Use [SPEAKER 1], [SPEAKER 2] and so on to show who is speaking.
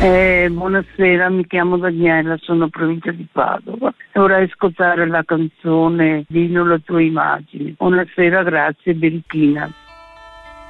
[SPEAKER 1] Buonasera, mi chiamo Daniela, sono provincia di Padova e vorrei ascoltare la canzone Dino la tua immagine. Buonasera, grazie, Berichina.